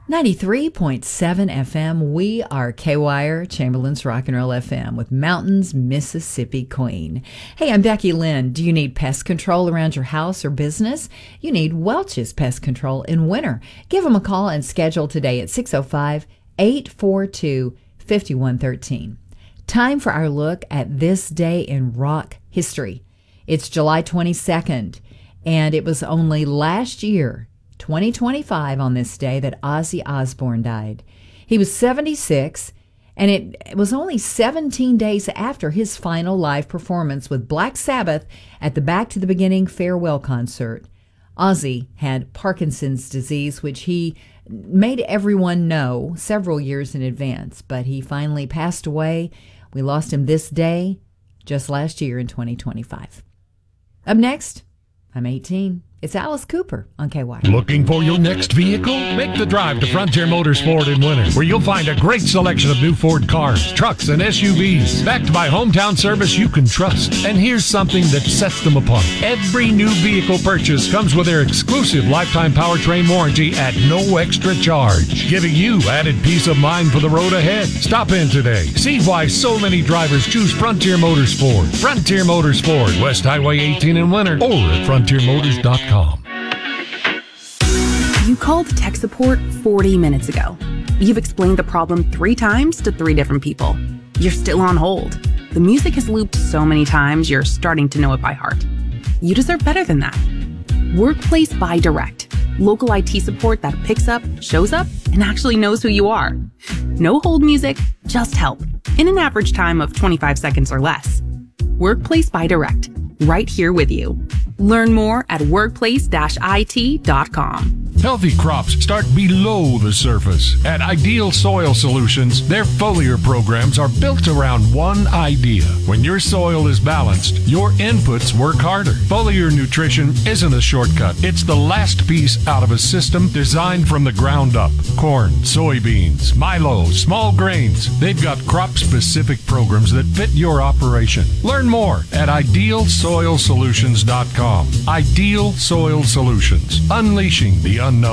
93.7 FM, we are K-Wire, Chamberlain's Rock and Roll FM with Mountains, Mississippi Queen. Hey, I'm Becky Lynn. Do you need pest control around your house or business? You need Welch's Pest Control in winter. Give them a call and schedule today at 605-842-5113. Time for our look at this day in rock history. It's July 22nd, and it was only last year, 2025, on this day that Ozzy Osbourne died. He was 76, and it was only 17 days after his final live performance with Black Sabbath at the Back to the Beginning farewell concert. Ozzy had Parkinson's disease, which he made everyone know several years in advance, but he finally passed away. We lost him this day, just last year in 2025. Up next, I'm 18. It's Alice Cooper on KY. Looking for your next vehicle? Make the drive to Frontier Motors Ford in Winter, where you'll find a great selection of new Ford cars, trucks, and SUVs, backed by hometown service you can trust. And here's something that sets them apart. Every new vehicle purchase comes with their exclusive lifetime powertrain warranty at no extra charge, giving you added peace of mind for the road ahead. Stop in today. See why so many drivers choose Frontier Motors Ford. Frontier Motors Ford, West Highway 18 in Winter, or at frontiermotors.com. You called tech support 40 minutes ago. You've explained the problem 3 times to 3 different people. You're still on hold. The music has looped so many times, you're starting to know it by heart. You deserve better than that. Workplace by Direct. Local IT support that picks up, shows up, and actually knows who you are. No hold music, just help. In an average time of 25 seconds or less. Workplace by Direct. Right here with you. Learn more at workplace-it.com. Healthy crops start below the surface. At Ideal Soil Solutions, their foliar programs are built around one idea. When your soil is balanced, your inputs work harder. Foliar nutrition isn't a shortcut. It's the last piece out of a system designed from the ground up. Corn, soybeans, milo, small grains. They've got crop-specific programs that fit your operation. Learn more at idealsoilsolutions.com. Ideal Soil Solutions, unleashing the